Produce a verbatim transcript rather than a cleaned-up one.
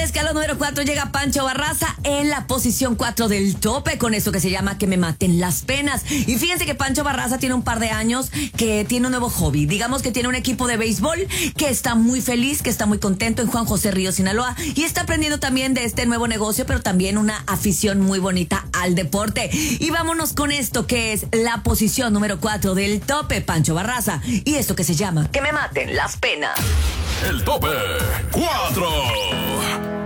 escalón número cuatro llega Pancho Barraza en la posición cuatro del tope con eso que se llama Que me maten las penas. Y fíjense que Pancho Barraza tiene un par de años que tiene un nuevo hobby. Digamos que tiene un equipo de béisbol que está muy feliz, que está muy contento en Juan José Ríos, Sinaloa. Y está aprendiendo también de este nuevo negocio, pero también una afición muy bonita al deporte. Y vámonos con esto que es la posición número cuatro del tope, Pancho Barraza. Y esto que se llama Que me maten las penas. El tope cuatro.